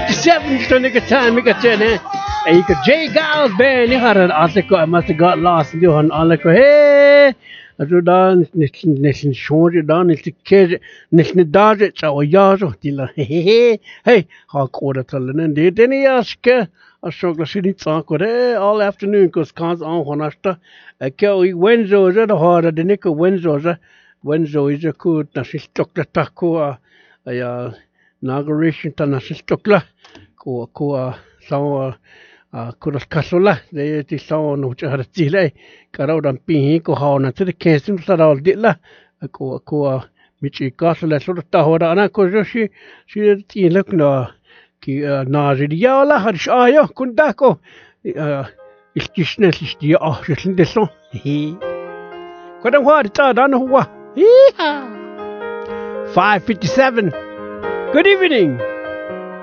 5:57 stunning time. Mika Chen, Jay Giles Ben. You had an article. I must have got lost. You on article. Hey, I do done. Nation show you done. It's the kid. Nation dodge it. So ya so tila. Hey, how quarter to London. Did any ask? I struggle to see all afternoon because cons on honesta. I kill Wednesday. The harder the nickel Wednesday. Wednesday is a good. Na si stock the taco. Inauguration ta na si stock la. Ko sa kuras kasula de ti sa no cha tile karau dan pi ko ha na te kesin sa dal ditla ko michi kasula so ta hora ana ko shi ti lek na ki na riya la har ayo kun da ko iskishne listi ah jetlin de so ko dan wa ta dan huwa 5:57. Good evening.